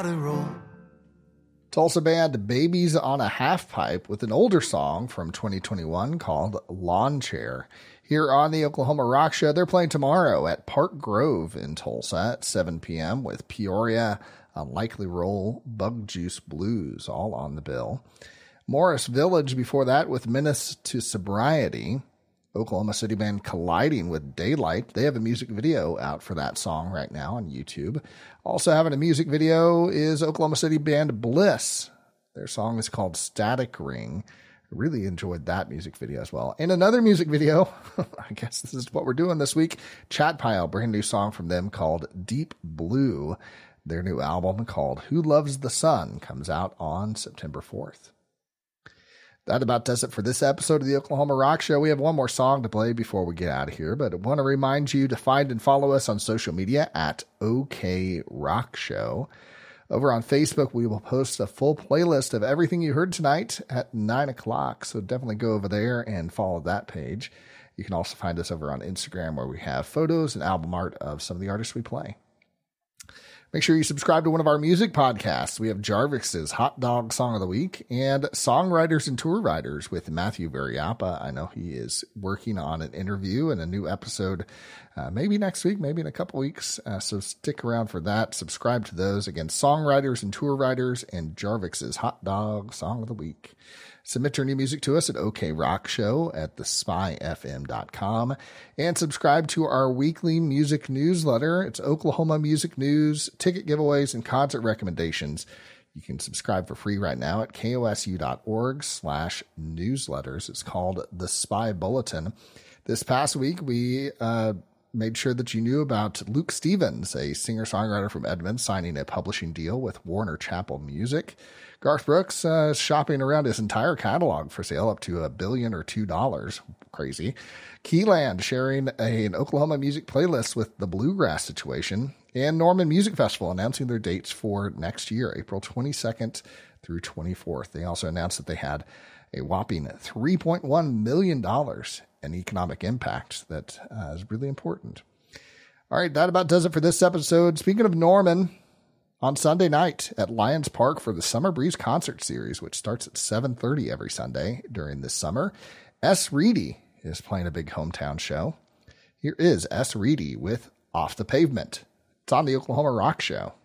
to roll. Tulsa band Babies on a Half Pipe with an older song from 2021 called Lawn Chair. Here on the Oklahoma Rock Show, they're playing tomorrow at Park Grove in Tulsa at 7 p.m. with Peoria, Unlikely Roll, Bug Juice Blues, all on the bill. Morris Village before that with Menace to Sobriety. Oklahoma City band Colliding with Daylight. They have a music video out for that song right now on YouTube. Also having a music video is Oklahoma City band Bliss. Their song is called Static Ring. I really enjoyed that music video as well. And another music video, I guess this is what we're doing this week, Chat Pile, brand new song from them called Deep Blue. Their new album called Who Loves the Sun comes out on September 4th. That about does it for this episode of the Oklahoma Rock Show. We have one more song to play before we get out of here, but I want to remind you to find and follow us on social media at OK Rock Show. Over on Facebook, we will post a full playlist of everything you heard tonight at 9 o'clock, so definitely go over there and follow that page. You can also find us over on Instagram where we have photos and album art of some of the artists we play. Make sure you subscribe to one of our music podcasts. We have Jarvis's Hot Dog Song of the Week and Songwriters and Tour Writers with Matthew Variappa. I know he is working on an interview and a new episode maybe next week, maybe in a couple weeks. So stick around for that. Subscribe to those. Again, Songwriters and Tour Writers and Jarvis's Hot Dog Song of the Week. Submit your new music to us at okrockshow at thespyfm.com and subscribe to our weekly music newsletter. It's Oklahoma music news, ticket giveaways, and concert recommendations. You can subscribe for free right now at kosu.org/newsletters. It's called The Spy Bulletin. This past week, we made sure that you knew about Luke Stevens, a singer-songwriter from Edmond, signing a publishing deal with Warner Chappell Music. Garth Brooks is shopping around his entire catalog for sale up to $1 billion or $2. Crazy. Keyland sharing an Oklahoma music playlist with the Bluegrass Situation. And Norman Music Festival announcing their dates for next year, April 22nd through 24th. They also announced that they had a whopping $3.1 million in economic impact that is really important. All right, that about does it for this episode. Speaking of Norman, on Sunday night at Lions Park for the Summer Breeze Concert Series, which starts at 7:30 every Sunday during this summer, S. Reedy is playing a big hometown show. Here is S. Reedy with Off the Pavement. It's on the Oklahoma Rock Show.